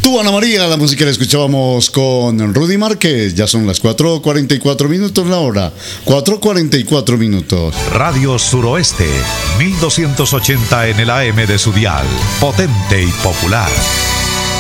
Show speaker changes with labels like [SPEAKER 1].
[SPEAKER 1] Tú, Ana María, la música la escuchábamos con Rudy Márquez. Ya son las 4:44 minutos la hora. 4:44 minutos.
[SPEAKER 2] Radio Suroeste, 1280 en el AM de su dial. Potente y popular.